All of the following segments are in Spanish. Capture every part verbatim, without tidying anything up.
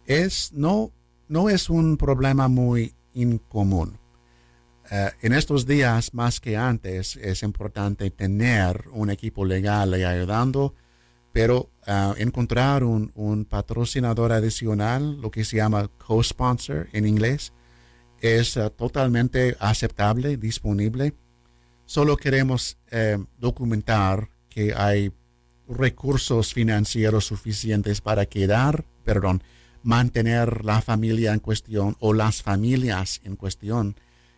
es, no, no es un problema muy incomún. Uh, en estos días, más que antes, es importante tener un equipo legal ayudando, pero uh, encontrar un, un patrocinador adicional, lo que se llama co-sponsor en inglés, es uh, totalmente aceptable, disponible. Solo queremos uh, documentar que hay recursos financieros suficientes para quedar, perdón, mantener la familia en cuestión o las familias en cuestión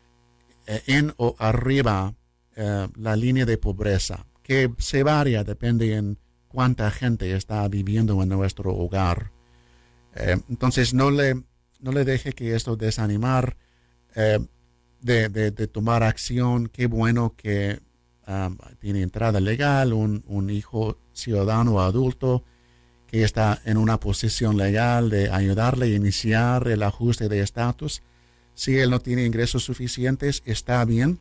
eh, en o arriba eh, la línea de pobreza, que se varía, depende en cuánta gente está viviendo en nuestro hogar. Eh, entonces no le, no le deje que esto desanimar eh, de, de, de tomar acción. Qué bueno que um, tiene entrada legal, un, un hijo ciudadano adulto que está en una posición legal de ayudarle a iniciar el ajuste de estatus. Si él no tiene ingresos suficientes, está bien.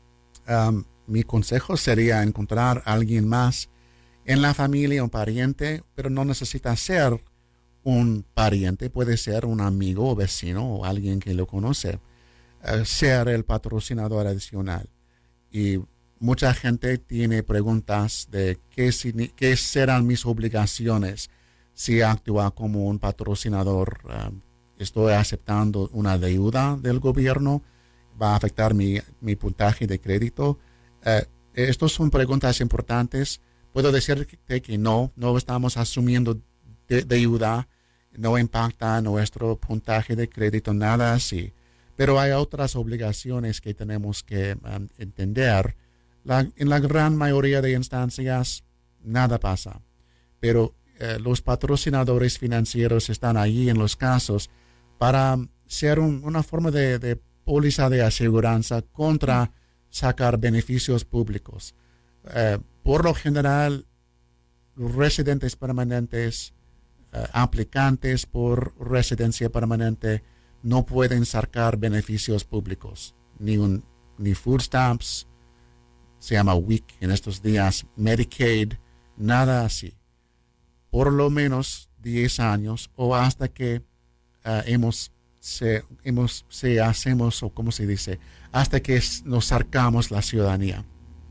Um, mi consejo sería encontrar a alguien más en la familia, un pariente, pero no necesita ser un pariente, puede ser un amigo o vecino o alguien que lo conoce, uh, ser el patrocinador adicional. Y mucha gente tiene preguntas de qué, qué serán mis obligaciones si actúa como un patrocinador. Uh, estoy aceptando una deuda del gobierno, va a afectar mi, mi puntaje de crédito. Uh, estas son preguntas importantes. Puedo decirte que no, no estamos asumiendo de, deuda, no impacta nuestro puntaje de crédito, nada así. Pero hay otras obligaciones que tenemos que um, entender. La, en la gran mayoría de instancias, nada pasa. Pero eh, los patrocinadores financieros están ahí en los casos para ser un, una forma de, de póliza de aseguranza contra sacar beneficios públicos. Eh, por lo general, los residentes permanentes, eh, aplicantes por residencia permanente, no pueden sacar beneficios públicos, ni, un, ni food stamps, se llama W I C en estos días, Medicaid, nada así. Por lo menos diez años o hasta que uh, hemos, se, hemos, se hacemos, o como se dice, hasta que nos sacamos la ciudadanía.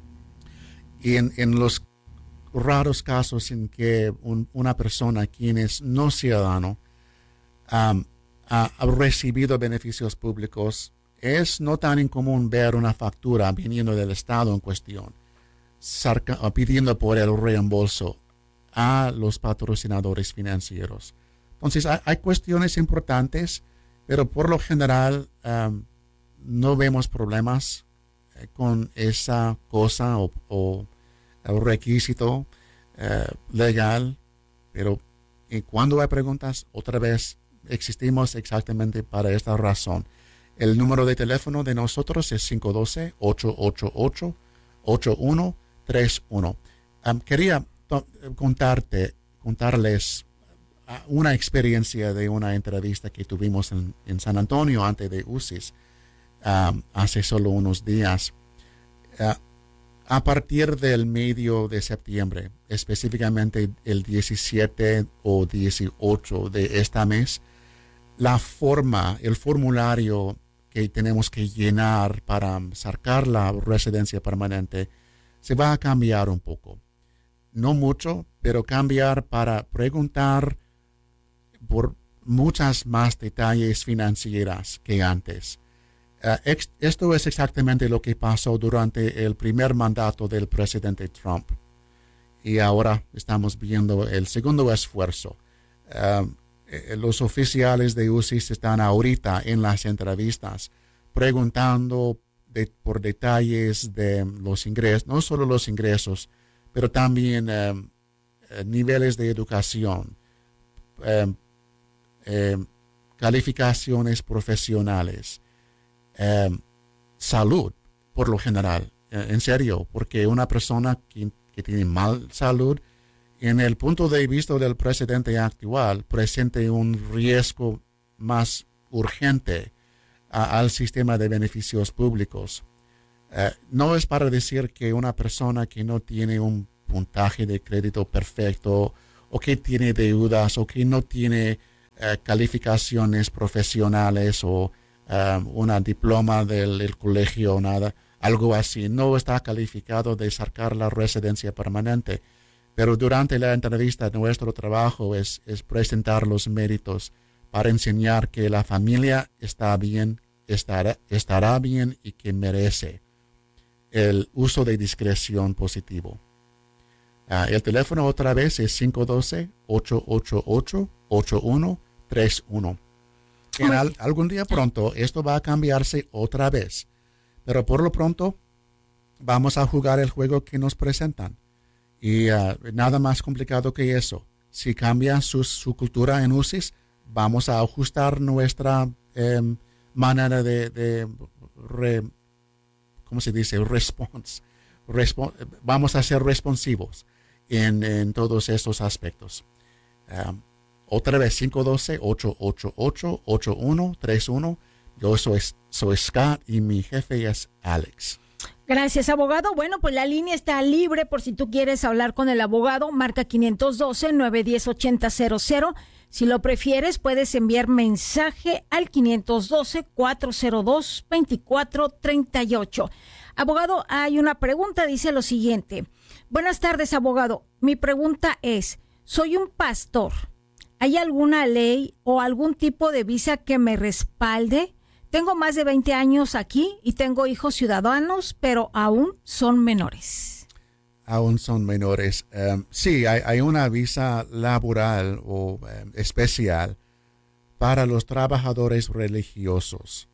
Y en, en los raros casos en que un, una persona quien es no ciudadano um, ha, ha recibido beneficios públicos, es no tan incomún ver una factura viniendo del estado en cuestión, sarca, pidiendo por el reembolso a los patrocinadores financieros. Entonces hay, hay cuestiones importantes, pero por lo general um, no vemos problemas eh, con esa cosa o, o el requisito eh, legal, pero eh, cuando hay preguntas, otra vez existimos exactamente para esta razón. El número de teléfono de nosotros es cinco uno dos, ocho ocho ocho, ocho uno tres uno. Um, quería to- contarte, contarles uh, una experiencia de una entrevista que tuvimos en, en San Antonio antes de U C I S um, hace solo unos días. Uh, a partir del medio de septiembre, específicamente el diecisiete o dieciocho de este mes, la forma, el formulario que tenemos que llenar para sacar la residencia permanente se va a cambiar un poco. No mucho, pero cambiar para preguntar por muchas más detalles financieras que antes. Uh, ex, esto es exactamente lo que pasó durante el primer mandato del presidente Trump. Y ahora estamos viendo el segundo esfuerzo. Uh, Los oficiales de U C I S están ahorita en las entrevistas preguntando de, por detalles de los ingresos, no solo los ingresos, pero también eh, niveles de educación, eh, eh, calificaciones profesionales, eh, salud, por lo general, eh, en serio, porque una persona que, que tiene mal salud, en el punto de vista del presidente actual, presenta un riesgo más urgente a, al sistema de beneficios públicos. Uh, no es para decir que una persona que no tiene un puntaje de crédito perfecto o que tiene deudas o que no tiene eh, calificaciones profesionales o uh, una diploma del, del colegio o nada, algo así. No está calificado de sacar la residencia permanente. Pero durante la entrevista nuestro trabajo es, es presentar los méritos para enseñar que la familia está bien, estará, estará bien y que merece el uso de discreción positivo. Uh, el teléfono otra vez es cinco uno dos, ocho ocho ocho, ocho uno tres uno. En al, algún día pronto esto va a cambiarse otra vez, pero por lo pronto vamos a jugar el juego que nos presentan. Y uh, nada más complicado que eso. Si cambia su, su cultura en U C I S, vamos a ajustar nuestra eh, manera de, de re, ¿cómo se dice? Response. Respon vamos a ser responsivos en, en todos estos aspectos. Um, otra vez, cinco uno dos, ocho ocho ocho, ocho uno tres uno. Yo soy, soy Scott y mi jefe es Alex. Gracias, abogado. Bueno, pues la línea está libre por si tú quieres hablar con el abogado. Marca quinientos doce, nueve uno cero, ocho cero cero cero. Si lo prefieres, puedes enviar mensaje al quinientos doce, cuatro cero dos, veinticuatro treinta y ocho. Abogado, hay una pregunta, dice lo siguiente. Buenas tardes, abogado. Mi pregunta es, soy un pastor. ¿Hay alguna ley o algún tipo de visa que me respalde? Tengo más de veinte años aquí y tengo hijos ciudadanos, pero aún son menores. Aún son menores. Um, sí, hay, hay una visa laboral o um, especial para los trabajadores religiosos.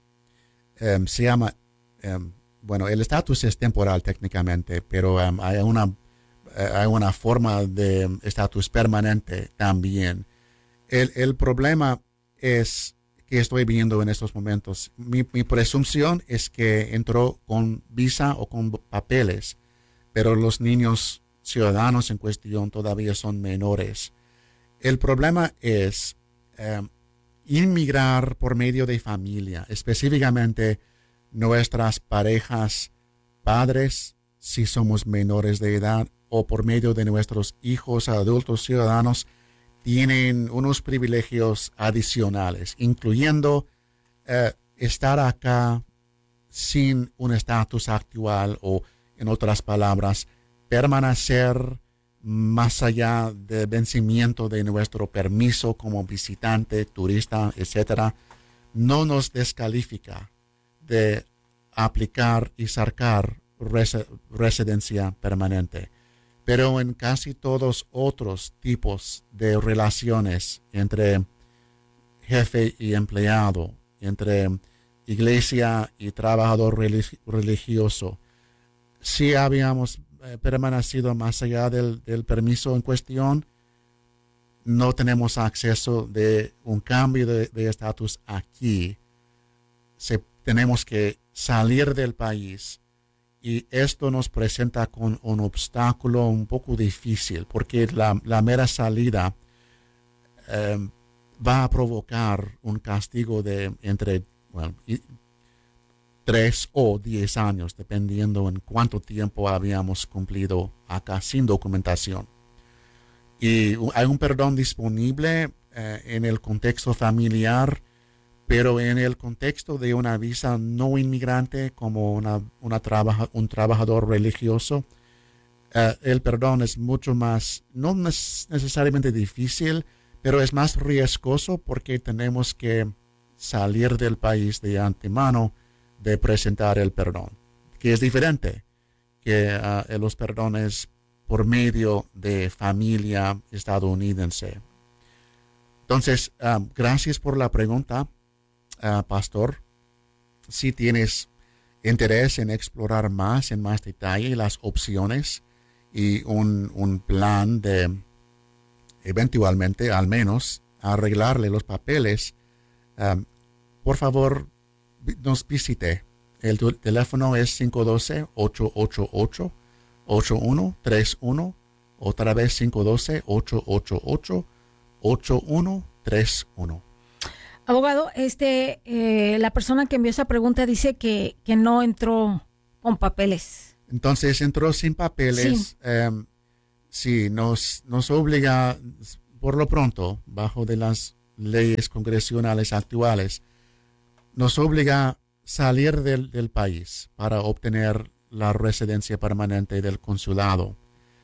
Um, se llama, um, bueno, el estatus es temporal técnicamente, pero um, hay, una, uh, hay una forma de estatus permanente también. El, el problema es que estoy viendo en estos momentos. Mi, mi presunción es que entró con visa o con papeles, pero los niños ciudadanos en cuestión todavía son menores. El problema es eh, inmigrar por medio de familia, específicamente nuestras parejas, padres, si somos menores de edad, o por medio de nuestros hijos adultos ciudadanos, tienen unos privilegios adicionales, incluyendo eh, estar acá sin un estatus actual o, en otras palabras, permanecer más allá del vencimiento de nuestro permiso como visitante, turista, etcétera, no nos descalifica de aplicar y sacar res- residencia permanente. Pero en casi todos otros tipos de relaciones entre jefe y empleado, entre iglesia y trabajador religioso, si habíamos eh, permanecido más allá del, del permiso en cuestión, no tenemos acceso de un cambio de estatus aquí. Se, tenemos que salir del país. Y esto nos presenta con un obstáculo un poco difícil, porque la, la mera salida eh, va a provocar un castigo de entre bueno, tres o diez años, dependiendo en cuánto tiempo habíamos cumplido acá sin documentación. Y hay un perdón disponible eh, en el contexto familiar, pero en el contexto de una visa no inmigrante como una, una trabaja, un trabajador religioso, uh, el perdón es mucho más, no es necesariamente difícil, pero es más riesgoso porque tenemos que salir del país de antemano de presentar el perdón, que es diferente que uh, los perdones por medio de familia estadounidense. Entonces, uh, gracias por la pregunta. Uh, pastor, si tienes interés en explorar más en más detalle las opciones y un, un plan de eventualmente al menos arreglarle los papeles, um, por favor nos visite. El teléfono es cinco uno dos, ocho ocho ocho, ocho uno tres uno, otra vez cinco uno dos, ocho ocho ocho, ocho uno tres uno. Abogado, este, eh, la persona que envió esa pregunta dice que, que no entró con papeles. Entonces entró sin papeles. Sí, um, sí nos, nos obliga, por lo pronto, bajo de las leyes congresionales actuales nos obliga a salir del, del país para obtener la residencia permanente del consulado.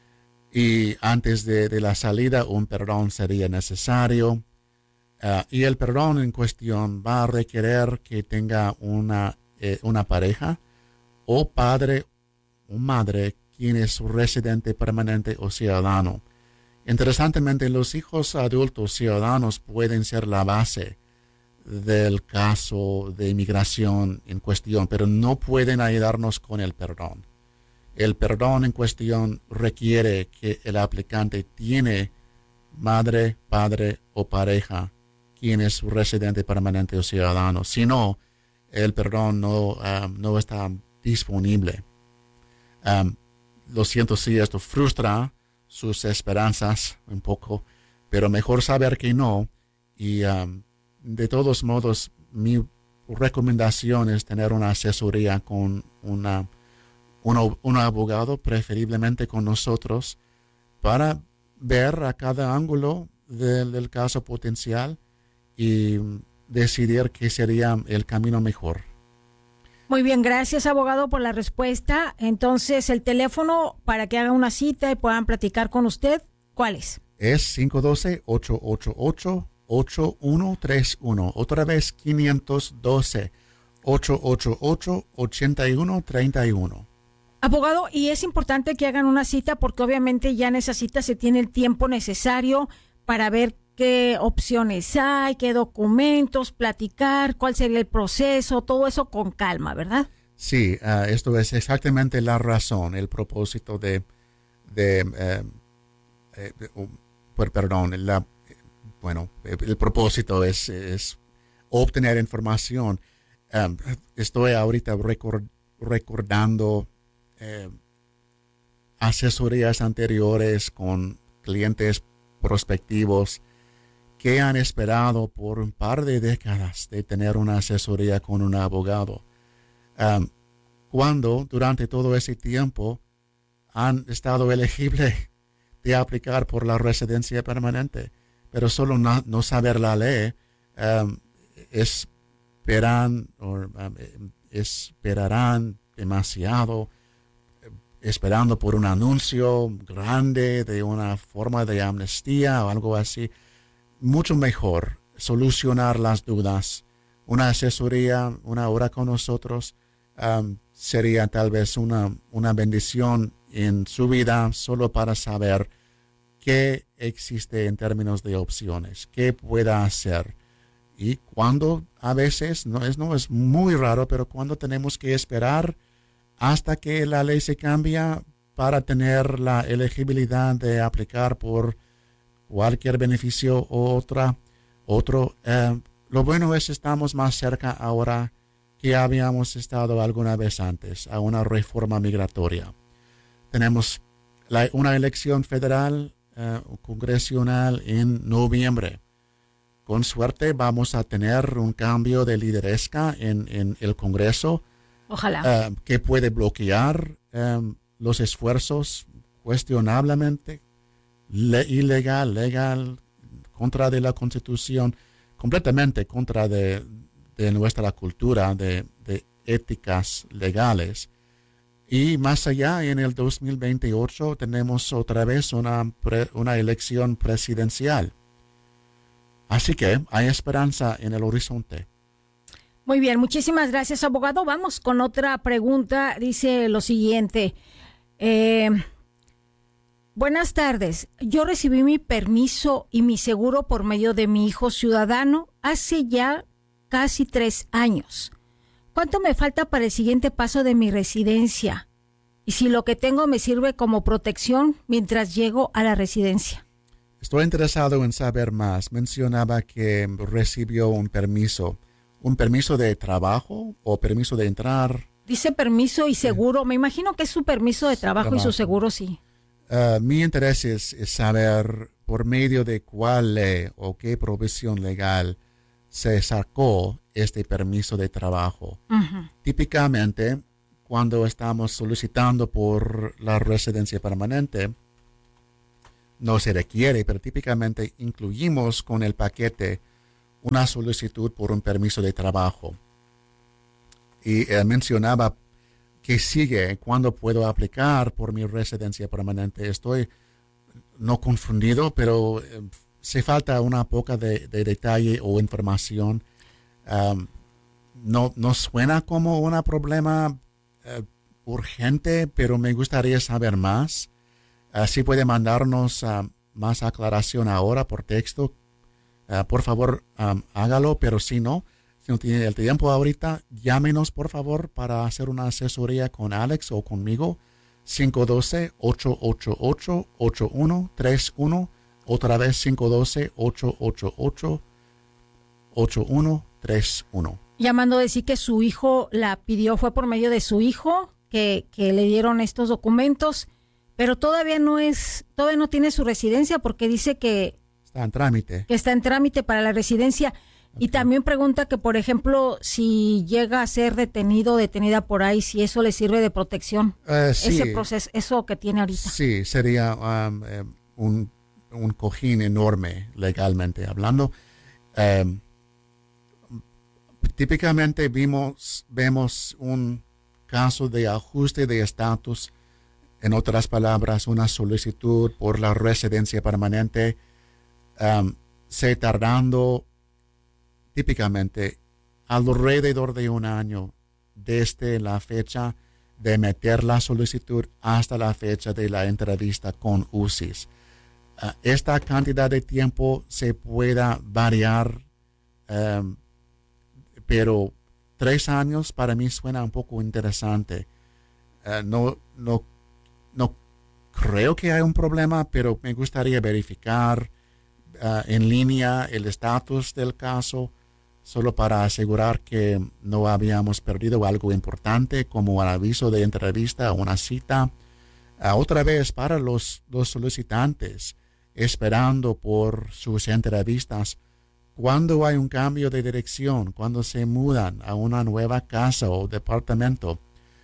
Y antes de, de la salida, un perdón sería necesario. Uh, y el perdón en cuestión va a requerir que tenga una, eh, una pareja o padre o madre quien es residente permanente o ciudadano. Interesantemente, los hijos adultos ciudadanos pueden ser la base del caso de inmigración en cuestión, pero no pueden ayudarnos con el perdón. El perdón en cuestión requiere que el aplicante tiene madre, padre o pareja quien es residente permanente o ciudadano. Si no, el perdón no, um, no está disponible. Um, lo siento si esto frustra sus esperanzas un poco, pero mejor saber que no. Y um, de todos modos, mi recomendación es tener una asesoría con una, una, un abogado, preferiblemente con nosotros, para ver a cada ángulo del, del caso potencial y decidir qué sería el camino mejor. Muy bien, gracias abogado por la respuesta. Entonces, el teléfono para que hagan una cita y puedan platicar con usted, ¿cuál es? Es cinco uno dos, ocho ocho ocho, ocho uno tres uno. Otra vez, cinco uno dos, ocho ocho ocho, ocho uno tres uno. Abogado, y es importante que hagan una cita porque obviamente ya en esa cita se tiene el tiempo necesario para ver qué opciones hay, qué documentos, platicar, cuál sería el proceso, todo eso con calma, ¿verdad? Sí, uh, esto es exactamente la razón, el propósito de, de, uh, eh, um, per, perdón, la, bueno, el propósito es, es obtener información. Um, estoy ahorita record, recordando eh, asesorías anteriores con clientes prospectivos que han esperado por un par de décadas de tener una asesoría con un abogado. Um, cuando durante todo ese tiempo han estado elegibles de aplicar por la residencia permanente, pero solo no, no saber la ley, um, esperan, or, um, esperarán demasiado, esperando por un anuncio grande de una forma de amnistía o algo así. Mucho mejor solucionar las dudas. Una asesoría, una hora con nosotros, um, sería tal vez una, una bendición en su vida solo para saber qué existe en términos de opciones, qué pueda hacer. Y cuando a veces, no es, no es muy raro, pero cuando tenemos que esperar hasta que la ley se cambia para tener la elegibilidad de aplicar por cualquier beneficio o otra, otro. Eh, lo bueno es que estamos más cerca ahora que habíamos estado alguna vez antes a una reforma migratoria. Tenemos la, una elección federal, eh, congresional en noviembre. Con suerte vamos a tener un cambio de lideresca en, en el Congreso. Ojalá. Eh, que puede bloquear eh, los esfuerzos cuestionablemente Le, ilegal, legal, contra de la Constitución, completamente contra de, de nuestra cultura, de, de éticas legales. Y más allá, en el dos mil veintiocho tenemos otra vez una, pre, una elección presidencial. Así que hay esperanza en el horizonte. Muy bien, muchísimas gracias, abogado. Vamos con otra pregunta. Dice lo siguiente. Eh... Buenas tardes. Yo recibí mi permiso y mi seguro por medio de mi hijo ciudadano hace ya casi tres años. ¿Cuánto me falta para el siguiente paso de mi residencia? Y si lo que tengo me sirve como protección mientras llego a la residencia. Estoy interesado en saber más. Mencionaba que recibió un permiso. ¿Un permiso de trabajo o permiso de entrar? Dice permiso y seguro. Me imagino que es su permiso de trabajo, trabajo. Y su seguro, sí. Uh, mi interés es, es saber por medio de cuál ley o qué provisión legal se sacó este permiso de trabajo. Uh-huh. Típicamente, cuando estamos solicitando por la residencia permanente, no se requiere, pero típicamente incluimos con el paquete una solicitud por un permiso de trabajo. Y eh, mencionaba que sigue, cuándo puedo aplicar por mi residencia permanente. Estoy no confundido, pero eh, se falta una poca de, de detalle o información. Um, no, no suena como un problema uh, urgente, pero me gustaría saber más. Uh, si puede mandarnos uh, más aclaración ahora por texto, uh, por favor, um, hágalo, pero si no, si no tiene el tiempo ahorita, llámenos por favor para hacer una asesoría con Alex o conmigo. cinco uno dos, ocho ocho ocho, ocho uno tres uno. Otra vez cinco uno dos, ocho ocho ocho, ocho uno tres uno. Llamando a decir que su hijo la pidió, fue por medio de su hijo que, que le dieron estos documentos, pero todavía no es, todavía no tiene su residencia porque dice que está en trámite. Que está en trámite para la residencia. Okay. Y también pregunta que, por ejemplo, si llega a ser detenido o detenida por ahí, si eso le sirve de protección. Uh, sí. Ese proceso, eso que tiene ahorita. Sí, sería um, um, un, un cojín enorme legalmente hablando. Um, típicamente vimos, vemos un caso de ajuste de estatus, en otras palabras, una solicitud por la residencia permanente, um, se tardando típicamente alrededor de un año desde la fecha de meter la solicitud hasta la fecha de la entrevista con U C I S. Uh, esta cantidad de tiempo se pueda variar, um, pero tres años para mí suena un poco interesante. Uh, no, no, no creo que haya un problema, pero me gustaría verificar uh, en línea el estatus del caso, solo para asegurar que no habíamos perdido algo importante como el aviso de entrevista o una cita. Uh, otra vez para los, los solicitantes esperando por sus entrevistas, cuando hay un cambio de dirección, cuando se mudan a una nueva casa o departamento,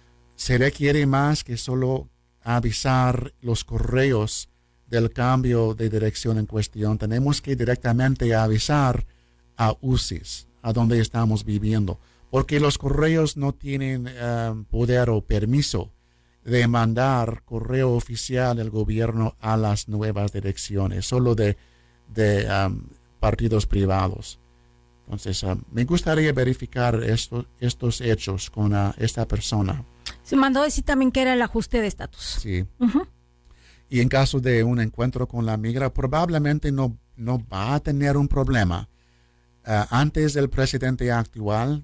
se requiere más que solo avisar los correos del cambio de dirección en cuestión. Tenemos que directamente avisar a U C I S, a donde estamos viviendo, porque los correos no tienen uh, poder o permiso de mandar correo oficial del gobierno a las nuevas direcciones, solo de, de um, partidos privados. Entonces, uh, me gustaría verificar esto, estos hechos con uh, esta persona. Se mandó a decir también que era el ajuste de estatus. Sí. Uh-huh. Y en caso de un encuentro con la migra, probablemente no, no va a tener un problema. Uh, antes del presidente actual,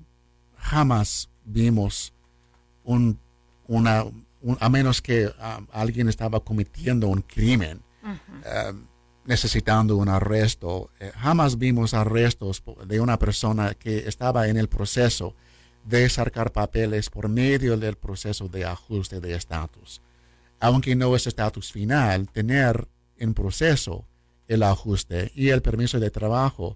jamás vimos un, una, un, a menos que uh, alguien estaba cometiendo un crimen, uh-huh. uh, necesitando un arresto, eh, jamás vimos arrestos de una persona que estaba en el proceso de sacar papeles por medio del proceso de ajuste de estatus. Aunque no es estatus final, tener en proceso el ajuste y el permiso de trabajo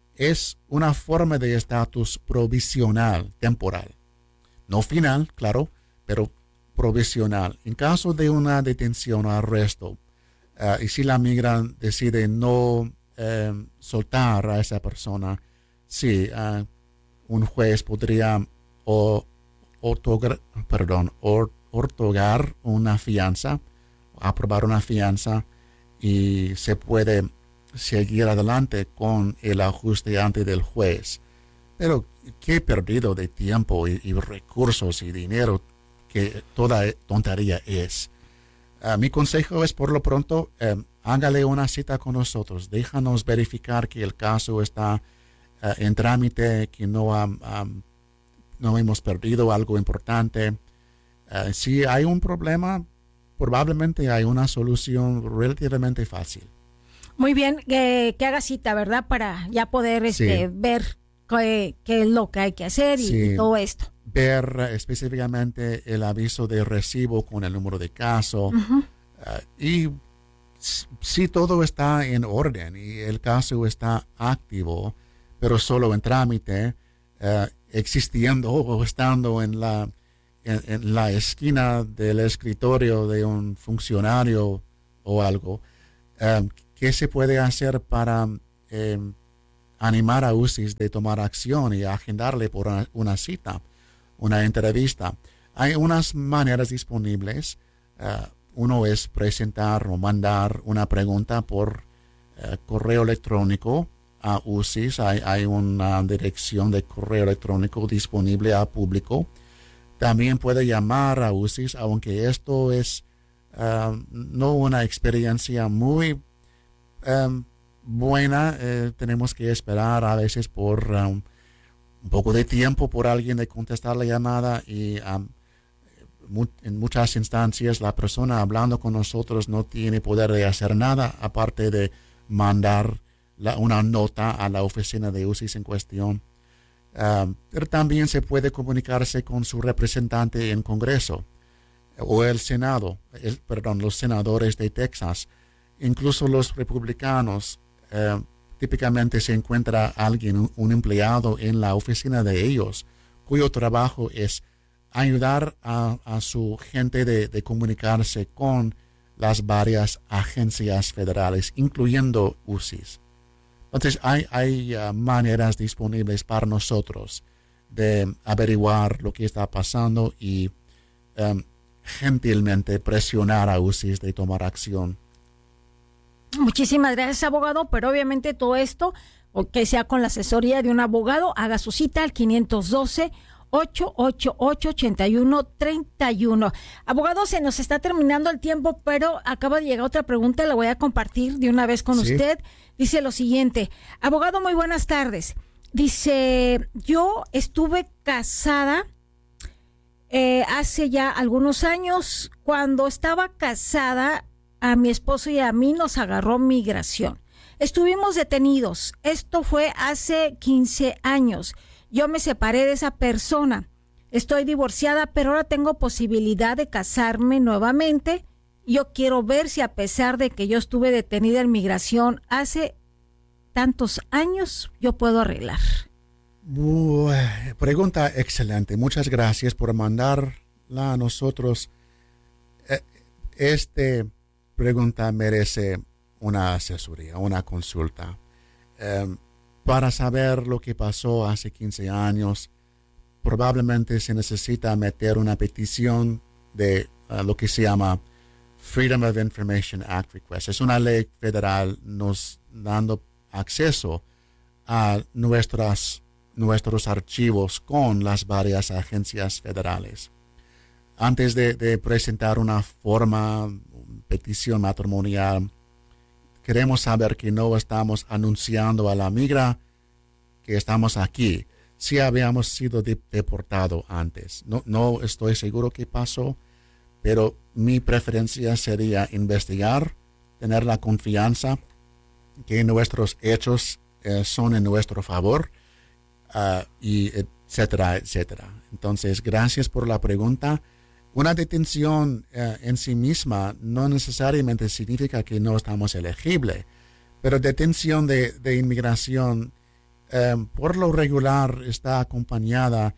es una forma de estatus provisional, temporal. No final, claro, pero provisional. En caso de una detención o arresto, uh, y si la migra decide no eh, soltar a esa persona, sí, uh, un juez podría o, otorgar, perdón, or, otorgar una fianza, aprobar una fianza, y se puede seguir adelante con el ajuste ante del juez. Pero qué perdido de tiempo y, y recursos y dinero que toda tontería es. Uh, mi consejo es, por lo pronto, um, hágale una cita con nosotros. Déjanos verificar que el caso está uh, en trámite, que no, um, um, no hemos perdido algo importante. Uh, si hay un problema, probablemente hay una solución relativamente fácil. Muy bien, eh, que haga cita, ¿verdad? Para ya poder este, sí. ver qué, qué es lo que hay que hacer y, sí. y todo esto. Ver uh, específicamente el aviso de recibo con el número de caso. Uh-huh. uh, y si todo está en orden y el caso está activo, pero solo en trámite, uh, existiendo o estando en la, en, en la esquina del escritorio de un funcionario o algo, um, ¿qué se puede hacer para eh, animar a U C I S de tomar acción y agendarle por una, una cita, una entrevista. Hay unas maneras disponibles. Uh, uno es presentar o mandar una pregunta por uh, correo electrónico a U C I S. Hay, hay una dirección de correo electrónico disponible a público. También puede llamar a U C I S, aunque esto es uh, no una experiencia muy um, buena. Eh, tenemos que esperar a veces por um, un poco de tiempo por alguien de contestar la llamada y um, mu- en muchas instancias la persona hablando con nosotros no tiene poder de hacer nada aparte de mandar la, una nota a la oficina de U C I S en cuestión. Uh, pero también se puede comunicarse con su representante en Congreso o el Senado, el, perdón, los senadores de Texas. Incluso los republicanos, uh, típicamente se encuentra alguien, un, un empleado en la oficina de ellos, cuyo trabajo es ayudar a, a su gente de, de comunicarse con las varias agencias federales, incluyendo U C I S. Entonces, hay, hay uh, maneras disponibles para nosotros de averiguar lo que está pasando y um, gentilmente presionar a U C I S de tomar acción. Muchísimas gracias, abogado, pero obviamente todo esto, o que sea con la asesoría de un abogado, haga su cita al quinientos doce, ocho ocho ocho, ocho uno tres uno. Abogado, se nos está terminando el tiempo, pero acaba de llegar otra pregunta, la voy a compartir de una vez con Sí. usted. Dice lo siguiente: abogado, muy buenas tardes. Dice, yo estuve casada eh, hace ya algunos años. Cuando estaba casada, a mi esposo y a mí nos agarró migración. Estuvimos detenidos. Esto fue hace quince años. Yo me separé de esa persona. Estoy divorciada, pero ahora tengo posibilidad de casarme nuevamente. Yo quiero ver si, a pesar de que yo estuve detenida en migración hace tantos años, yo puedo arreglar. Bueno, pregunta excelente. Muchas gracias por mandarla a nosotros. Eh, Este pregunta merece una asesoría, una consulta. Eh, para saber lo que pasó hace quince años, probablemente se necesita meter una petición de uh, lo que se llama Freedom of Information Act Request. Es una ley federal nos dando acceso a nuestras, nuestros archivos con las varias agencias federales. Antes de, de presentar una forma, petición matrimonial, queremos saber que no estamos anunciando a la migra que estamos aquí. Si habíamos sido de, deportados antes. No, no estoy seguro qué pasó, pero mi preferencia sería investigar, tener la confianza que nuestros hechos eh, son en nuestro favor, uh, y etcétera, etcétera. Entonces, gracias por la pregunta. Una detención uh, en sí misma no necesariamente significa que no estamos elegibles, pero detención de, de inmigración um, por lo regular está acompañada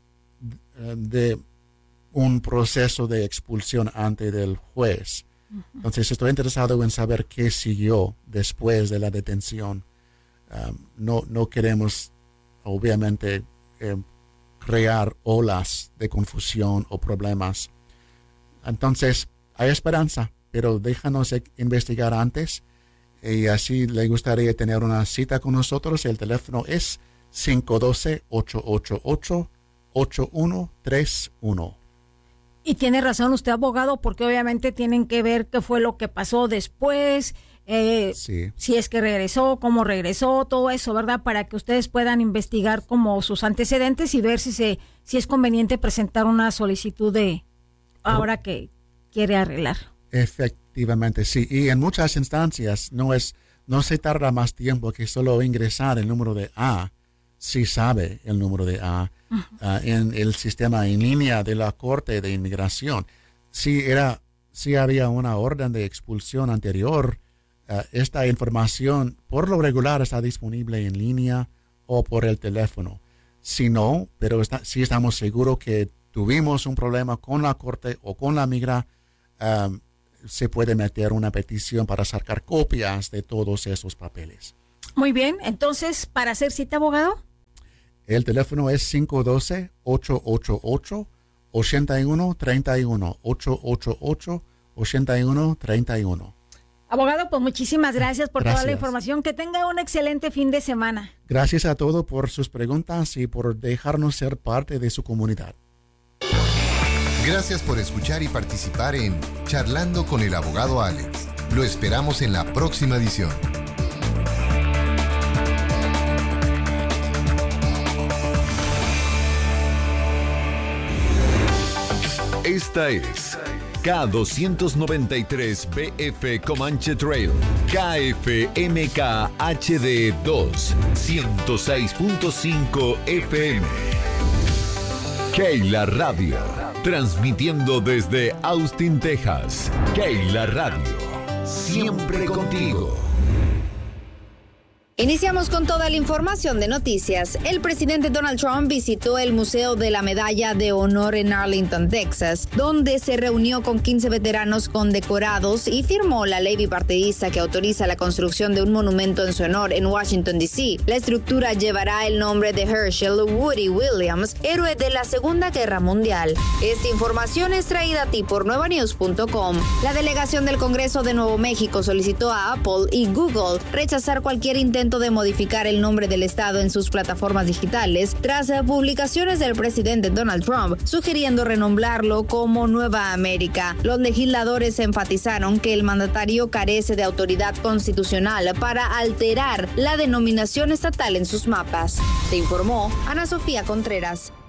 uh, de un proceso de expulsión ante el juez. Uh-huh. Entonces, estoy interesado en saber qué siguió después de la detención. Um, no, no queremos, obviamente, eh, crear olas de confusión o problemas. Entonces, hay esperanza, pero déjanos e- investigar antes y así le gustaría tener una cita con nosotros. El teléfono es cinco uno dos, ocho ocho ocho, ocho uno tres uno. Y tiene razón usted, abogado, porque obviamente tienen que ver qué fue lo que pasó después, eh, Sí. si es que regresó, cómo regresó, todo eso, ¿verdad? Para que ustedes puedan investigar como sus antecedentes y ver si se si es conveniente presentar una solicitud de ahora que quiere arreglar. Efectivamente, sí. Y en muchas instancias no es no se tarda más tiempo que solo ingresar el número de A, si sabe el número de A, uh-huh. uh, en el sistema en línea de la Corte de Inmigración. Si era, si había una orden de expulsión anterior, uh, esta información por lo regular está disponible en línea o por el teléfono. Si no, pero está, si estamos seguros que tuvimos un problema con la Corte o con la migra, um, se puede meter una petición para sacar copias de todos esos papeles. Muy bien, entonces, para hacer cita, abogado. El teléfono es cinco uno dos, ocho ocho ocho, ocho uno tres uno, ocho ocho ocho, ocho uno tres uno. Abogado, pues muchísimas gracias por Gracias. toda la información. Que tenga un excelente fin de semana. Gracias a todos por sus preguntas y por dejarnos ser parte de su comunidad. Gracias por escuchar y participar en Charlando con el Abogado Alex. Lo esperamos en la próxima edición. Esta es K doscientos noventa y tres B F Comanche Trail, K F M K H D dos, ciento seis punto cinco F M. Keila Radio, transmitiendo desde Austin, Texas. Keila Radio, siempre contigo. Iniciamos con toda la información de noticias. El presidente Donald Trump visitó el Museo de la Medalla de Honor en Arlington, Texas, donde se reunió con quince veteranos condecorados y firmó la ley bipartidista que autoriza la construcción de un monumento en su honor en Washington, D C La estructura llevará el nombre de Herschel Woody Williams, héroe de la Segunda Guerra Mundial. Esta información es traída a ti por nueva news punto com. La delegación del Congreso de Nuevo México solicitó a Apple y Google rechazar cualquier intento de modificar el nombre del estado en sus plataformas digitales tras publicaciones del presidente Donald Trump sugiriendo renombrarlo como Nueva América. Los legisladores enfatizaron que el mandatario carece de autoridad constitucional para alterar la denominación estatal en sus mapas. Te informó Ana Sofía Contreras.